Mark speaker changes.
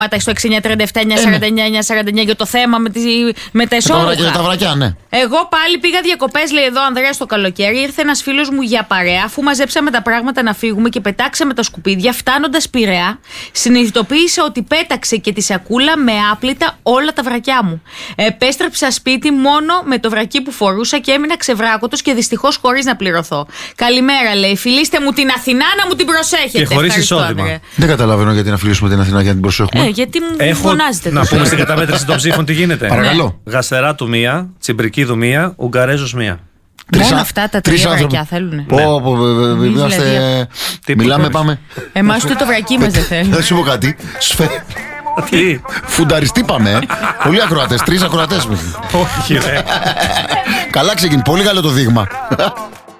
Speaker 1: στο 6937-949-949 για το θέμα με τα εσώρουχα.
Speaker 2: Για τα βρακιά, ναι.
Speaker 1: Εγώ πάλι πήγα διακοπές, λέει εδώ ο Ανδρέας, το καλοκαίρι. Ήρθε ένας φίλος μου για παρέα. Αφού μαζέψαμε τα πράγματα να φύγουμε και πετάξαμε τα σκουπίδια, φτάνοντας Πειραιά, συνειδητοποίησε ότι πέταξε και τη σακούλα με άπλυτα όλα τα βρακιά μου. Επέστρεψα σπίτι μόνο με το βρακί που φορούσα και έμεινα ξεβράκωτος και δυστυχώς χωρίς να πληρωθώ. Καλημέρα, λέει. Φιλήστε μου την Αθηνά να μου την προσέχετε.
Speaker 3: Και χωρίς εισόδημα.
Speaker 2: Δεν καταλαβαίνω γιατί να φιλήσουμε την Αθηνά και να την προσέχουμε.
Speaker 1: Γιατί μου φωνάζετε.
Speaker 3: Να πούμε στην καταμέτρηση των ψήφων τι γίνεται.
Speaker 2: Παρακαλώ.
Speaker 3: Γαστεράτου 1, Τσιμπρικίδου 1, Ουγγαρέζος 1.
Speaker 1: Μόνο αυτά τα τρία βρακιά θέλουνε.
Speaker 2: Μιλάμε, πάμε.
Speaker 1: Εμάς ούτε το βρακί μας δεν θέλει.
Speaker 2: Θα σου πω κάτι.
Speaker 3: Τι?
Speaker 2: Φουνταριστή πάμε. Πολλοί ακροατές, 3 ακροατές.
Speaker 3: Όχι, ρε.
Speaker 2: Καλά ξεκινήσει. Πολύ καλό το δείγμα.